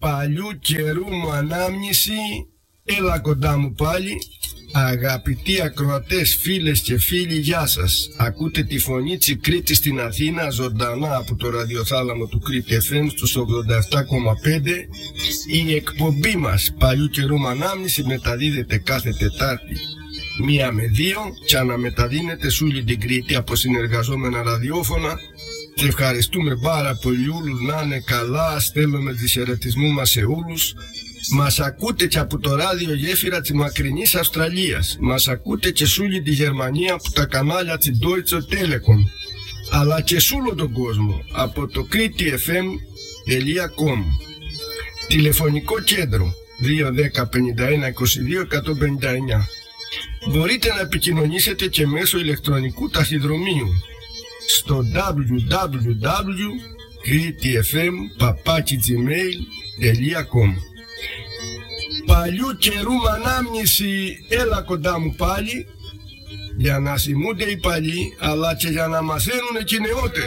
Παλιού καιρού μου ανάμνηση, έλα κοντά μου πάλι. Αγαπητοί ακροατές, φίλες και φίλοι, γεια σας. Ακούτε τη φωνή της Κρήτης στην Αθήνα, ζωντανά από το ραδιοθάλαμο του Κρήτη FM στους 87,5. Η εκπομπή μας Παλιού καιρού μου ανάμνηση μεταδίδεται κάθε Τετάρτη 1 με 2 και αναμεταδίνεται σε όλη την Κρήτη από συνεργαζόμενα ραδιόφωνα. Και ευχαριστούμε πάρα πολύ όλους, να είναι καλά. Στέλνουμε τις χαιρετισμού μας σε όλους. Μας ακούτε και από το ράδιο γέφυρα της μακρινής Αυστραλίας. Μας ακούτε και σε όλη τη Γερμανία από τα κανάλια της Deutsche Telekom. Αλλά και σε όλο τον κόσμο από το kritfm.com. Τηλεφωνικό κέντρο 210 51 22 159. Μπορείτε να επικοινωνήσετε και μέσω ηλεκτρονικού ταχυδρομείου στο www.kritfm.gmail.com. Παλιού καιρού μ' ανάμνηση, έλα κοντά μου πάλι, για να θυμούνται οι παλιοί αλλά και για να μαθαίνουν και οι νεότεροι.